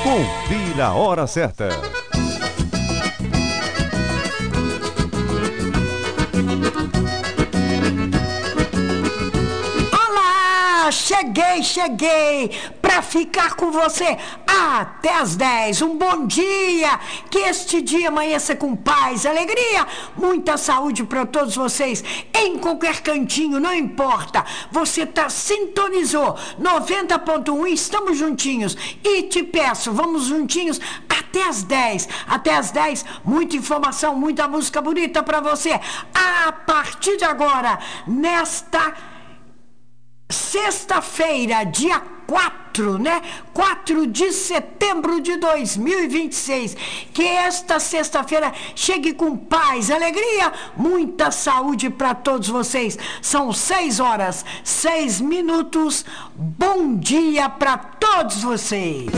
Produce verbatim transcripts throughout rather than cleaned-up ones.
Confira a hora certa. Cheguei, cheguei para ficar com você até as dez. Um bom dia, que este dia amanheça com paz, alegria, muita saúde para todos vocês, em qualquer cantinho, não importa. Você tá sintonizou noventa ponto um, estamos juntinhos e te peço, vamos juntinhos até as dez. Até as dez, muita informação, muita música bonita para você. A partir de agora, nesta sexta-feira, dia quatro, né? quatro de setembro de dois mil e vinte e seis. Que esta sexta-feira chegue com paz, alegria, muita saúde para todos vocês. São seis horas, seis minutos. Bom dia para todos vocês.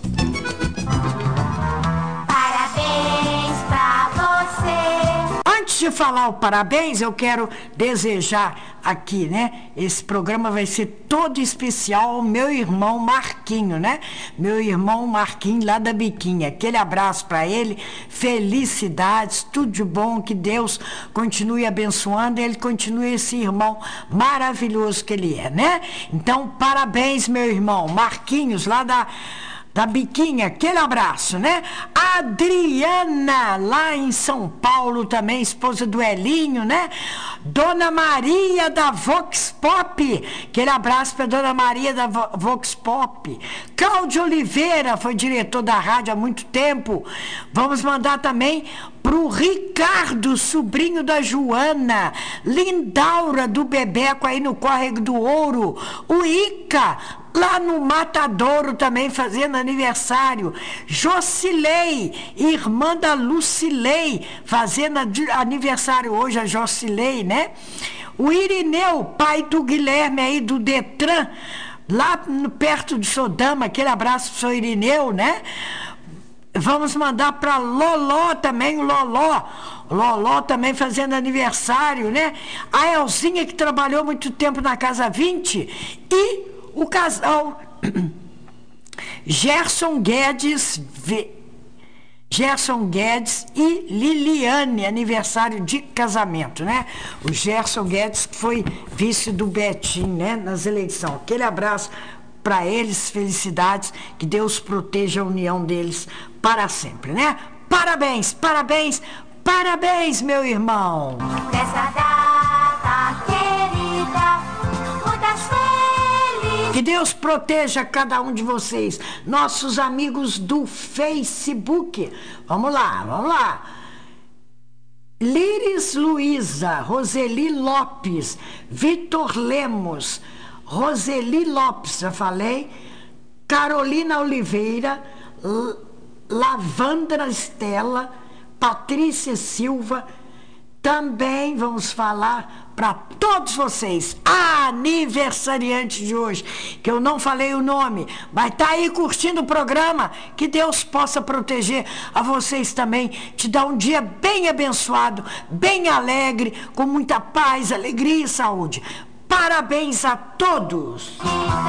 Parabéns pra você. Antes de falar o parabéns, eu quero desejar aqui, né? Esse programa vai ser todo especial ao meu irmão Marquinho, né? Meu irmão Marquinho lá da Biquinha. Aquele abraço para ele, felicidades, tudo de bom, que Deus continue abençoando e ele continue esse irmão maravilhoso que ele é, né? Então, parabéns, meu irmão Marquinhos, lá da Da Biquinha, aquele abraço, né? Adriana, lá em São Paulo também, esposa do Elinho, né? Dona Maria da Vox Pop, aquele abraço para Dona Maria da Vox Pop. Cláudio Oliveira, foi diretor da rádio há muito tempo. Vamos mandar também pro Ricardo, sobrinho da Joana. Lindaura do Bebeco aí no Córrego do Ouro. O Ica, lá no Matadouro também fazendo aniversário. Jocilei, irmã da Lucilei, fazendo aniversário hoje, a Jocilei, né? O Irineu, pai do Guilherme aí do Detran, lá no, perto de Sodama, aquele abraço pro seu Irineu, né? Vamos mandar para Loló também, o Loló. Loló também fazendo aniversário, né? A Elzinha, que trabalhou muito tempo na Casa vinte. E o casal Gerson Guedes, Gerson Guedes e Liliane, aniversário de casamento, né? O Gerson Guedes, que foi vice do Betinho, né? Nas eleições. Aquele abraço para eles, felicidades, que Deus proteja a união deles para sempre, né? Parabéns, parabéns, parabéns, meu irmão! Nessa data querida, muitas felizes. Que Deus proteja cada um de vocês, nossos amigos do Facebook. Vamos lá, vamos lá. Liris Luiza, Roseli Lopes, Vitor Lemos, Roseli Lopes, já falei, Carolina Oliveira, L- Lavandra Estela, Patrícia Silva. Também vamos falar para todos vocês, aniversariante de hoje, que eu não falei o nome, vai estar tá aí curtindo o programa, que Deus possa proteger a vocês também, te dar um dia bem abençoado, bem alegre, com muita paz, alegria e saúde. Parabéns a todos!